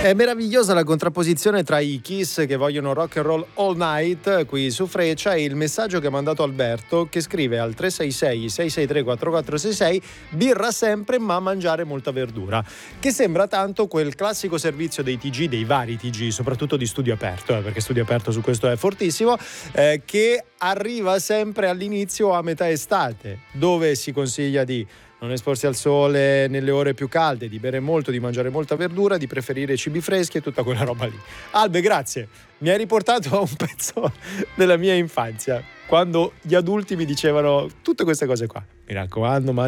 È meravigliosa la contrapposizione tra i Kiss che vogliono rock and roll all night qui su Freccia e il messaggio che ha mandato Alberto, che scrive al 366 663 4466: birra sempre ma mangiare molta verdura, che sembra tanto quel classico servizio dei TG, dei vari TG, soprattutto di Studio Aperto, perché Studio Aperto su questo è fortissimo, che arriva sempre all'inizio o a metà estate, dove si consiglia di non esporsi al sole nelle ore più calde, di bere molto, di mangiare molta verdura, di preferire cibi freschi e tutta quella roba lì. Albe, grazie. Mi hai riportato a un pezzo della mia infanzia, quando gli adulti mi dicevano tutte queste cose qua. Mi raccomando,